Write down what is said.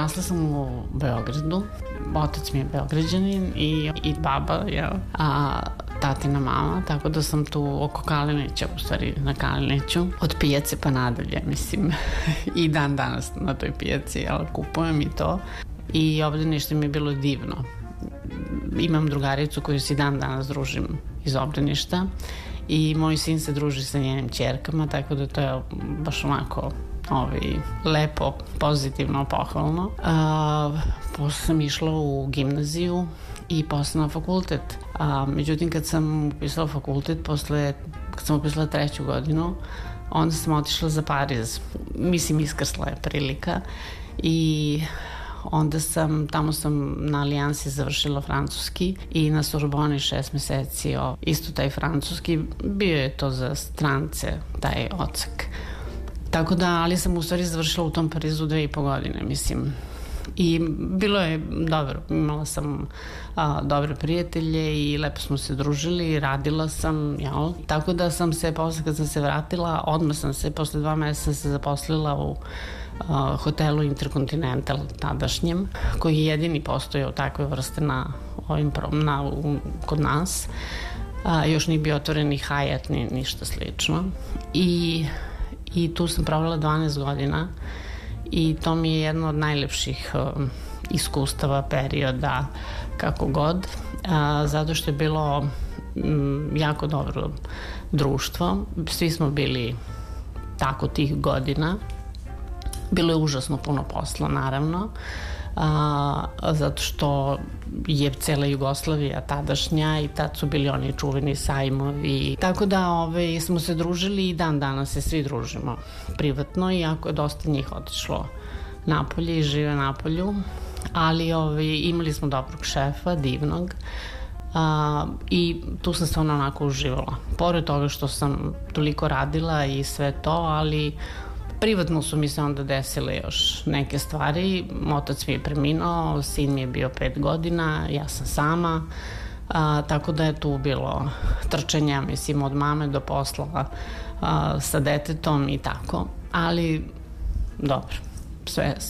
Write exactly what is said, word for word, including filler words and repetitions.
odrasla sam u Beogradu, otac mi je Beograđanin i, i baba, jel, a tatina mama, tako da sam tu oko Kalenića, u stvari na Kaleniću, od pijace pa nadalje, mislim, i dan danas na toj pijaci, jel, kupujem i to. I obdanište mi je bilo divno. Imam drugaricu koju si dan danas družim iz obdaništa i moj sin se druži sa njenim ćerkama, tako da to je baš onako ovaj, lepo, pozitivno, pohvalno. A, posle sam išla u gimnaziju i posle na fakultet. A, međutim, kad sam upisala fakultet, posle, kad sam upisala treću godinu, onda sam otišla za Pariz. Mislim, iskrsla je prilika i onda sam, tamo sam na Alijansi završila francuski i na Sorboni šest meseci, o, isto taj francuski, bio je to za strance, taj odsek. Tako da, ali sam u stvari završila u tom Parizu dve i po godine, mislim. I bilo je dobro, imala sam a, dobre prijatelje i lepo smo se družili, radila sam, jel? Tako da sam se, posle kad sam se vratila, odmah sam se, posle dva meseca se zaposlila u a, hotelu Intercontinental tadašnjem, koji je jedini postojao takve vrste na ovim prom, na, u, kod nas. A, još nije bio otvoren ni Hyatt, ni ništa slično. I, i tu sam provela dvanaest godina. I to mi je jedno od najlepših uh, iskustava, perioda, kako god, uh, zato što je bilo um, jako dobro društvo. Svi smo bili tako tih godina. Bilo je užasno puno posla, naravno, a, zato što je cela Jugoslavija tadašnja i tad su bili oni čuveni sajmovi. Tako da ove, smo se družili i dan danas se svi družimo privatno, iako je dosta njih otišlo napolje i žive napolju, ali ove, imali smo dobrog šefa, divnog, a, i tu sam stvarno onako uživala. Pored toga što sam toliko radila i sve to, ali privatno su mi se onda desile još neke stvari. Otac mi je preminuo, sin mi je bio pet godina, ja sam sama, a, tako da je tu bilo trčanja, mislim, od mame do posla a, sa detetom i tako. Ali, dobro, sve,